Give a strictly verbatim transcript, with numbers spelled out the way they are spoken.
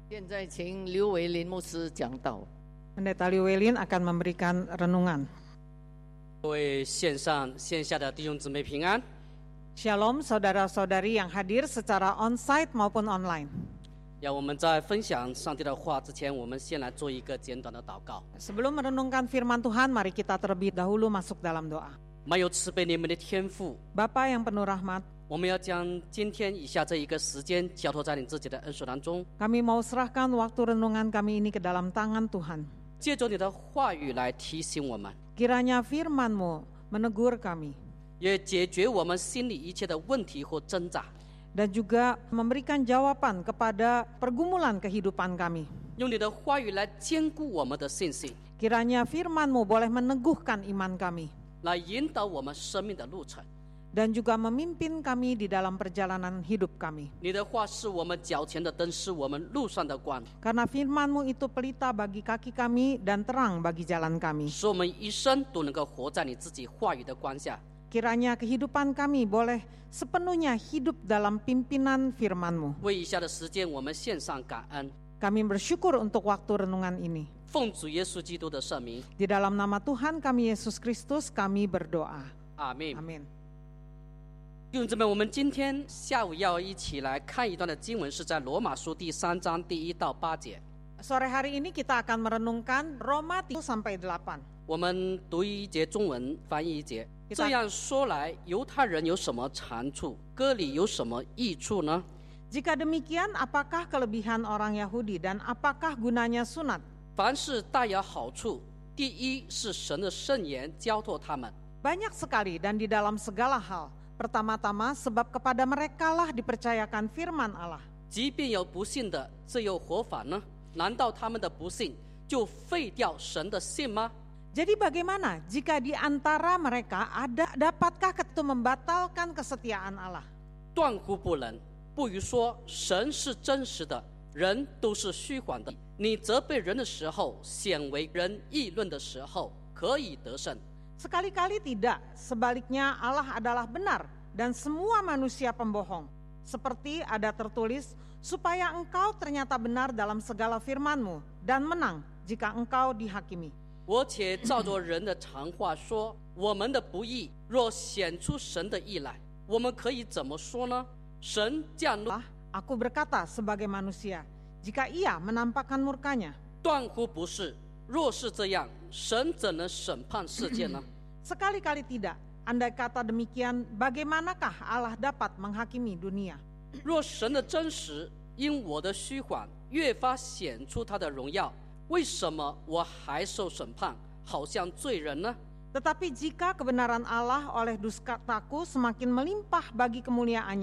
现在请刘维林牧师讲道。 Pendeta Liu Weilin akan memberikan renungan. 各位线上线下的弟兄姊妹平安。 Shalom saudara-saudari yang hadir secara onsite maupun online. 要我们在分享上帝的话之前，我们先来做一个简短的祷告。 Sebelum merenungkan firman Tuhan, mari kita terlebih dahulu masuk dalam doa. 满有慈悲怜悯的天父， Bapa yang penuh rahmat, 我们要将今天以下这一个时间交托在你自己的恩手当中， kami mau serahkan waktu renungan kami ini ke dalam tangan Tuhan. 借着你的话语来提醒我们， Kiranya firman-Mu menegur kami 也解决我们心里一切的问题或挣扎， dan juga memberikan jawaban kepada pergumulan kehidupan kami. 用你的话语来坚固我们的信心， Kiranya firman-Mu boleh meneguhkan iman kami 来引导我们生命的路程。 dan juga memimpin kami di dalam perjalanan hidup kami. 你的话是我们脚前的灯，是我们路上的光， Karena firman-Mu itu pelita bagi kaki kami dan terang bagi jalan kami. 使我们一生都能够活在你自己话语的光下。 Kiranya kehidupan kami boleh sepenuhnya hidup dalam pimpinan firman-Mu. 为以下的时间，我们献上感恩， Kami bersyukur untuk waktu renungan ini. 奉主耶稣基督的圣名， Di dalam nama Tuhan kami Yesus Kristus kami berdoa. 阿门。 Amin. 弟兄姊妹，我们今天下午要一起来看一段的经文，是在罗马书第三章第一到八节。 Sore hari ini kita akan merenungkan Roma tiga sampai delapan. 我们读一节中文，翻译一节。 Kita- 这样说来，犹太人有什么长处？割礼有什么益处呢？ Jika demikian, apakah kelebihan orang Yahudi dan apakah gunanya sunat? 凡事大有好处。第一是神的圣言交托他们， Banyak sekali dan di dalam segala hal. Pertama-tama sebab kepada merekalah dipercayakan firman Allah. 即便有不信的，这又何妨呢？难道他们的不信就废掉神的信吗？ Jadi bagaimana jika di antara mereka ada dapatkah itu membatalkan kesetiaan Allah? 断乎不能。不如说神是真实的，人都是虚幻的。你责备人的时候，显为人议论的时候，可以得胜。 Sekali-kali tidak, sebaliknya Allah adalah benar dan semua manusia pembohong. Seperti ada tertulis, supaya engkau ternyata benar dalam segala firman-Mu dan menang jika engkau dihakimi. 我且照着人的常话说，我们的不义若显出神的义来，我们可以怎么说呢？神降怒， Aku berkata sebagai manusia, jika ia menampakkan murkanya. 断乎不是。若是这样，神怎能审判世界呢？ Sekali-kali tidak, andai kata demikian, bagaimanakah Allah dapat menghakimi dunia? 若神的真实因我的虚幻越发显出他的荣耀，为什么我还受审判，好像罪人呢？ Tetapi jika kebenaran Allah oleh dustaku semakin melimpah bagi kemuliaannya,